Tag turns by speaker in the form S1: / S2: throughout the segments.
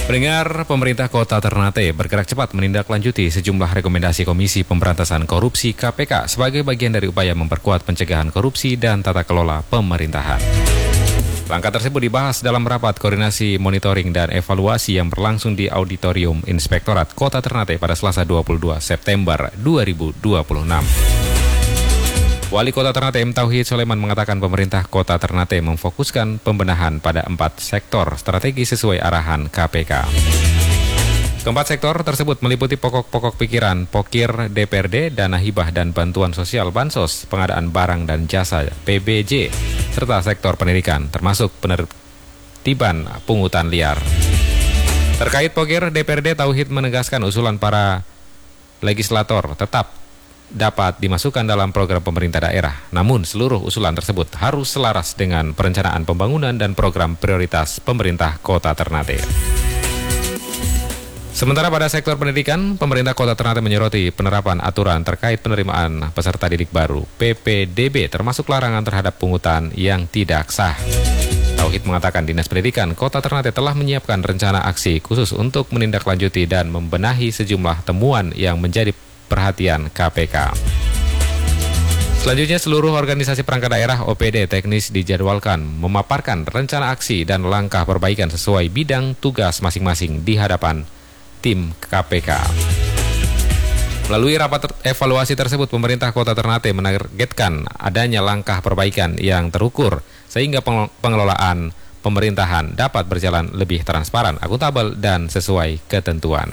S1: Pendengar, pemerintah Kota Ternate bergerak cepat menindaklanjuti sejumlah rekomendasi Komisi Pemberantasan Korupsi KPK sebagai bagian dari upaya memperkuat pencegahan korupsi dan tata kelola pemerintahan. Langkah tersebut dibahas dalam rapat koordinasi monitoring dan evaluasi yang berlangsung di Auditorium Inspektorat Kota Ternate pada Selasa 22 September 2026. Wali Kota Ternate M. Tauhid Soleman mengatakan pemerintah Kota Ternate memfokuskan pembenahan pada 4 sektor strategi sesuai arahan KPK. Keempat sektor tersebut meliputi pokok-pokok pikiran, pokir, DPRD, dana hibah dan bantuan sosial bansos, pengadaan barang dan jasa PBJ, serta sektor pendidikan, termasuk penertiban pungutan liar. Terkait pokir, DPRD Tauhid menegaskan usulan para legislator tetap dapat dimasukkan dalam program pemerintah daerah. Namun seluruh usulan tersebut harus selaras dengan perencanaan pembangunan dan program prioritas pemerintah Kota Ternate. Sementara pada sektor pendidikan, pemerintah Kota Ternate menyoroti penerapan aturan terkait penerimaan peserta didik baru PPDB, termasuk larangan terhadap pungutan yang tidak sah. Tauhid mengatakan Dinas Pendidikan Kota Ternate telah menyiapkan rencana aksi khusus untuk menindaklanjuti dan membenahi sejumlah temuan yang menjadi perhatian KPK. Selanjutnya, seluruh organisasi perangkat daerah OPD teknis dijadwalkan memaparkan rencana aksi dan langkah perbaikan sesuai bidang tugas masing-masing di hadapan tim KPK. Melalui rapat evaluasi tersebut, pemerintah Kota Ternate menargetkan adanya langkah perbaikan yang terukur sehingga pengelolaan pemerintahan dapat berjalan lebih transparan, akuntabel, dan sesuai ketentuan.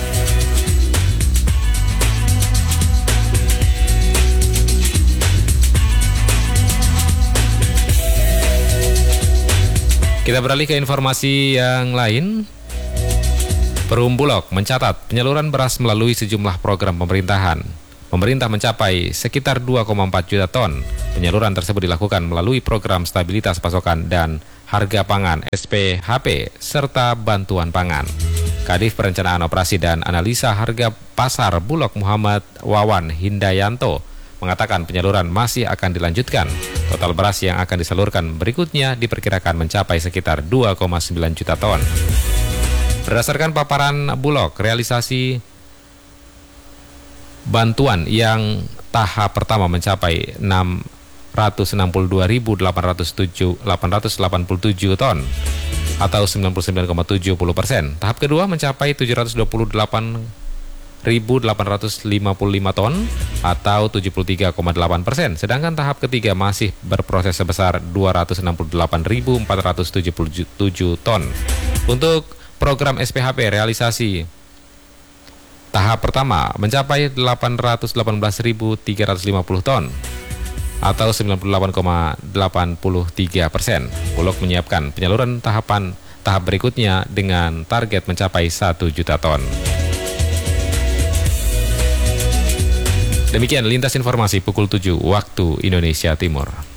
S1: Kita beralih ke informasi yang lain. Perum Bulog mencatat penyaluran beras melalui sejumlah program pemerintahan. Pemerintah mencapai sekitar 2,4 juta ton. Penyaluran tersebut dilakukan melalui program stabilitas pasokan dan harga pangan SPHP serta bantuan pangan. Kadif Perencanaan Operasi dan Analisa Harga Pasar Bulog Muhammad Wawan Hindayanto mengatakan penyaluran masih akan dilanjutkan. Total beras yang akan disalurkan berikutnya diperkirakan mencapai sekitar 2,9 juta ton. Berdasarkan paparan Bulog, realisasi bantuan yang tahap pertama mencapai 662.887 ton atau 99,70%. Tahap kedua mencapai 728.855 ton atau 73,8%. Sedangkan tahap ketiga masih berproses sebesar 268.477 ton. Untuk program SPHP realisasi tahap pertama mencapai 818.350 ton atau 98,83%. Bulog menyiapkan penyaluran tahap berikutnya dengan target mencapai 1 juta ton. Demikian lintas informasi pukul 7 waktu Indonesia Timur.